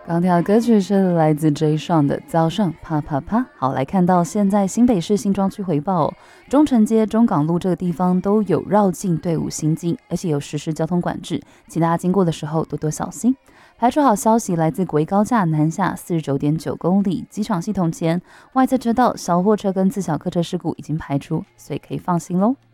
刚听的歌曲是来自 J 上的早上啪啪啪。好，来看到现在新北市新庄区回报中城街、中港路这个地方都有绕境队伍行进，而且有实施交通管制，请大家经过的时候多多小心。排除好消息，来自国一高架南下49.9公里，机场系统前外侧车道小货车跟自小客车事故已经排除，所以可以放心喽。